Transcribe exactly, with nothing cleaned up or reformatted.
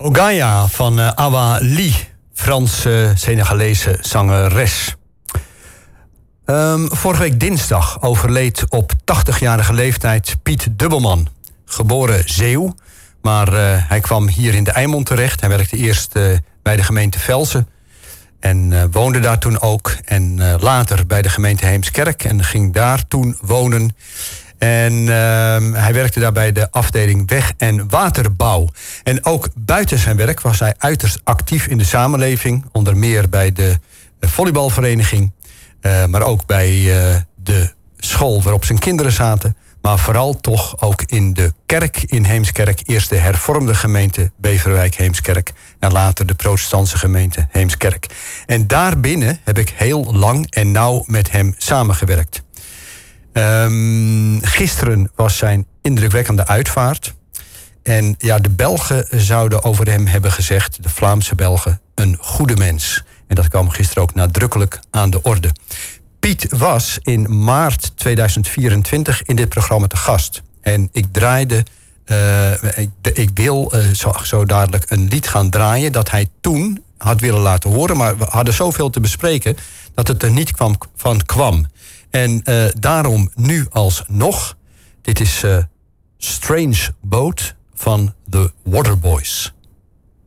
Ogaya van uh, Awa Lee, Franse Senegalese zangeres. Um, vorige week dinsdag overleed op tachtigjarige leeftijd Piet Dubbelman. Geboren Zeeuw, maar uh, hij kwam hier in de Eimond terecht. Hij werkte eerst uh, bij de gemeente Velzen en uh, woonde daar toen ook. En uh, later bij de gemeente Heemskerk en ging daar toen wonen. En uh, hij werkte daar bij de afdeling weg- en waterbouw. En ook buiten zijn werk was hij uiterst actief in de samenleving. Onder meer bij de volleybalvereniging. Uh, maar ook bij uh, de school waarop zijn kinderen zaten. Maar vooral toch ook in de kerk in Heemskerk. Eerst de hervormde gemeente Beverwijk-Heemskerk. En later de protestantse gemeente Heemskerk. En daarbinnen heb ik heel lang en nauw met hem samengewerkt. Um, gisteren was zijn indrukwekkende uitvaart. En ja, de Belgen zouden over hem hebben gezegd, de Vlaamse Belgen, een goede mens. En dat kwam gisteren ook nadrukkelijk aan de orde. Piet was in maart tweeduizend vierentwintig in dit programma te gast. En ik draaide, uh, ik, ik wil uh, zo, zo dadelijk een lied gaan draaien dat hij toen had willen laten horen. Maar we hadden zoveel te bespreken dat het er niet kwam, van kwam. En uh, daarom nu alsnog, dit is uh, Strange Boat van The Waterboys.